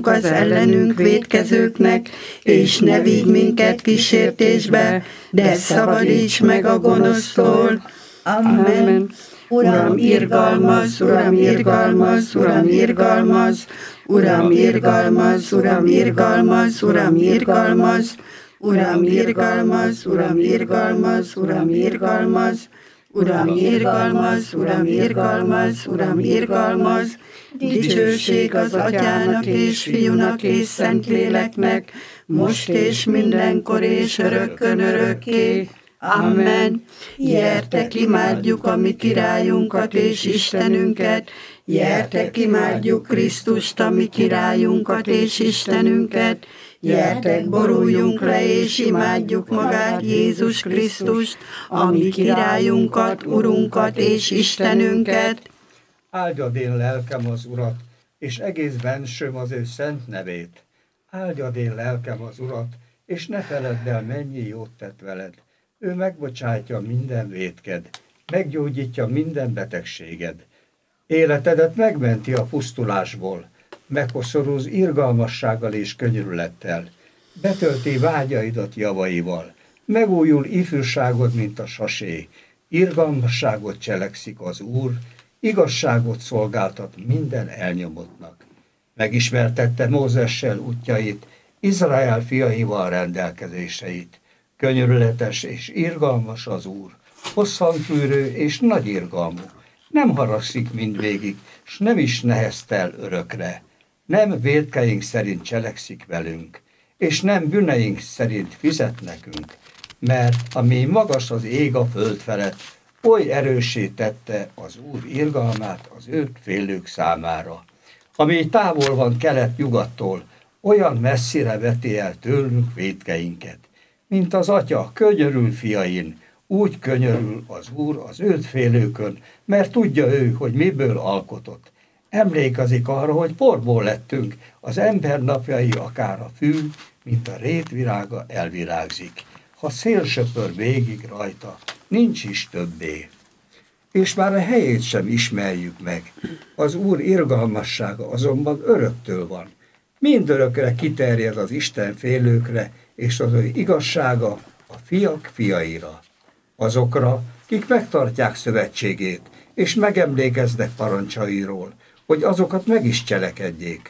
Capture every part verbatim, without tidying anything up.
adjunk az ellenünk vétkezőknek, és ne vigy minket kísértésbe, de szabadíts meg a gonosztól. Amen. Uram, irgalmaz, Uram, irgalmaz, Uram, irgalmaz, Uram, irgalmaz, Uram, irgalmaz, Uram, irgalmaz, Uram, irgalmaz, Uram, irgalmaz, Uram, irgalmaz, Uram, irgalmaz, Uram, irgalmaz, Uram, irgalmaz, dicsőség az Atyának és Fiúnak és Szentléleknek, most és mindenkor és örökkön örökké. Amen. Gyertek, imádjuk a mi királyunkat és Istenünket, gyertek, imádjuk Krisztust, a mi királyunkat és Istenünket, gyertek, boruljunk le és imádjuk magát Jézus Krisztust, a mi királyunkat, Urunkat és Istenünket. Áldjad én lelkem az Urat, és egész bensőm az ő szent nevét. Áldjad én lelkem az Urat, és ne feledd el, mennyi jót tett veled. Ő megbocsátja minden vétked, meggyógyítja minden betegséged. Életedet megmenti a pusztulásból, megkoszorúz irgalmassággal és könyörülettel, betölti vágyaidat javaival, megújul ifjúságod, mint a sasé, irgalmasságot cselekszik az Úr, igazságot szolgáltat minden elnyomottnak. Megismertette Mózessel útjait, Izrael fiaival rendelkezéseit. Könyörületes és irgalmas az Úr, hosszanfűrő és nagy irgalmú, nem haragszik mindvégig, s nem is neheztel örökre. Nem vétkeink szerint cselekszik velünk, és nem bűneink szerint fizet nekünk, mert ami magas az ég a föld felett, oly erőssé tette az Úr irgalmát az őt félők számára. Ami távol van kelet-nyugattól, olyan messzire veti el tőlünk vétkeinket. Mint az Atya könyörül fiain, úgy könyörül az Úr az őt félőkön, mert tudja ő, hogy miből alkotott. Emlékezik arra, hogy porból lettünk, az ember napjai akár a fű, mint a rétvirága elvirágzik. Ha szél söpör végig rajta, nincs is többé. És már a helyét sem ismerjük meg. Az Úr irgalmassága azonban öröktől van. Mindörökre kiterjed az Isten félőkre, és az ő igazsága a fiak fiaira. Azokra, kik megtartják szövetségét, és megemlékeznek parancsairól, hogy azokat meg is cselekedjék.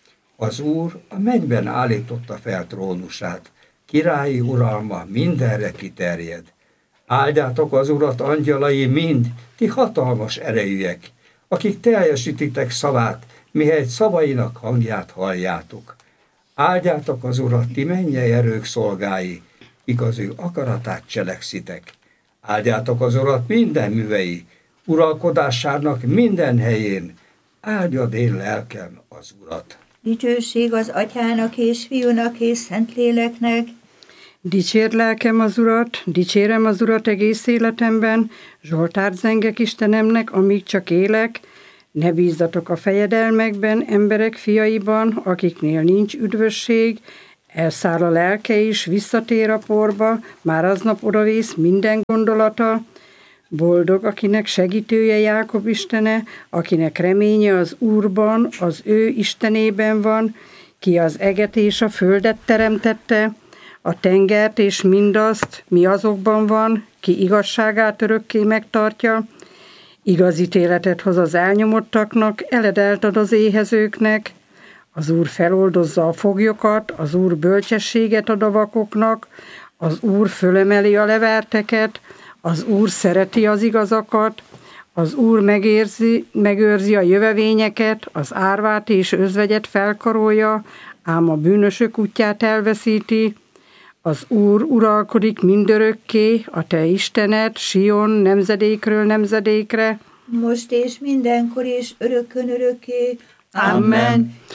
Az Úr a mennyben állította fel trónusát, királyi uralma mindenre kiterjed. Áldjátok az Urat, angyalai mind, ti hatalmas erejűek, akik teljesítitek szavát, mihelyt szavainak hangját halljátok. Áldjátok az Urat, ti mennyei erők szolgái, igaz ő akaratát cselekszitek. Áldjátok az Urat minden művei, uralkodásának minden helyén. Áldjad én lelkem az Urat. Dicsőség az Atyának és Fiúnak és Szentléleknek. Dicsérd lelkem az Urat, dicsérem az Urat egész életemben, Zsoltárt zengek Istenemnek, amíg csak élek. Ne bízzatok a fejedelmekben, emberek fiaiban, akiknél nincs üdvösség, elszáll a lelke is, visszatér a porba, már aznap odavész minden gondolata. Boldog, akinek segítője Jákob Istene, akinek reménye az Úrban, az ő Istenében van, ki az eget és a földet teremtette, a tengert és mindazt, mi azokban van, ki igazságát örökké megtartja, igaz ítéletet hoz az elnyomottaknak, eledelt ad az éhezőknek, az Úr feloldozza a foglyokat, az Úr bölcsességet ad a vakoknak, az Úr fölemeli a leverteket, az Úr szereti az igazakat, az Úr megérzi, megőrzi a jövevényeket, az árvát és özvegyet felkarolja, ám a bűnösök útját elveszíti. Az Úr uralkodik mindörökké, a te Istened, Sion, nemzedékről nemzedékre. Most és mindenkor és örökkön örökké. Amen.